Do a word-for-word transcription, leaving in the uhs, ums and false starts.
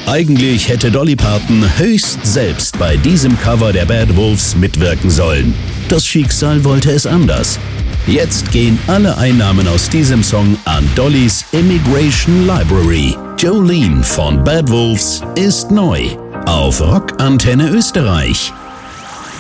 Eigentlich hätte Dolly Parton höchst selbst bei diesem Cover der Bad Wolves mitwirken sollen. Das Schicksal wollte es anders. Jetzt gehen alle Einnahmen aus diesem Song an Dollys Immigration Library. Jolene von Bad Wolves ist neu auf Rock Antenne Österreich.